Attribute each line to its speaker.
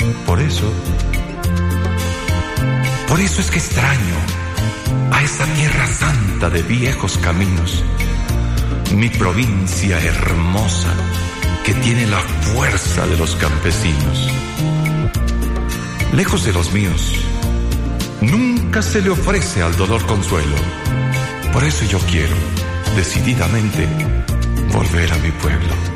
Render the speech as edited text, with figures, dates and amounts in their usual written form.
Speaker 1: Por eso es que extraño a esa tierra santa de viejos caminos, mi provincia hermosa que tiene la fuerza de los campesinos. Lejos de los míos, nunca se le ofrece al dolor consuelo. Por eso yo quiero, decididamente, volver a mi pueblo.